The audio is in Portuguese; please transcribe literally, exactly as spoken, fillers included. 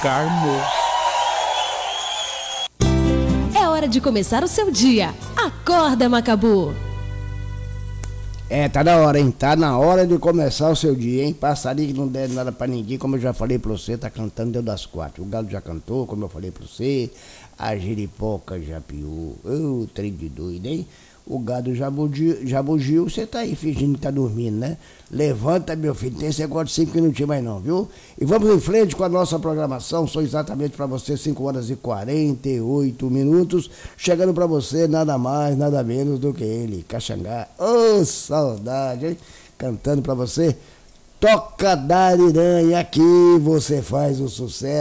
Carmo. É hora de começar o seu dia. Acorda, Macabu. É, tá na hora, hein? Tá na hora de começar o seu dia, hein? Passarinho que não deve nada pra ninguém, como eu já falei pra você, tá cantando deu das quatro. O galo já cantou, como eu falei pra você. A giripoca já piou. Ô, trem de doido, hein? O gado já bugiu, já bugiu, você tá aí fingindo que tá dormindo, né? Levanta, meu filho, tem esse negócio de cinco minutinhos mais não, viu? E vamos em frente com a nossa programação, são exatamente para você cinco horas e quarenta e oito minutos, chegando para você nada mais, nada menos do que ele, Caxangá. Ô, oh, saudade, hein? Cantando para você, Toca da Ariranha, aqui você faz o sucesso.